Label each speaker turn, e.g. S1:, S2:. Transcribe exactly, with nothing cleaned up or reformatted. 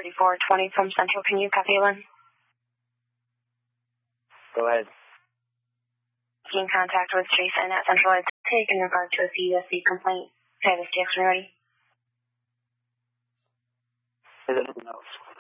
S1: thirty-four twenty from Central. Can you copy one?
S2: Go ahead.
S1: In contact with Jason at Central Take in regard to a C U S C complaint. Okay, this Jackson ready?
S2: Is it else?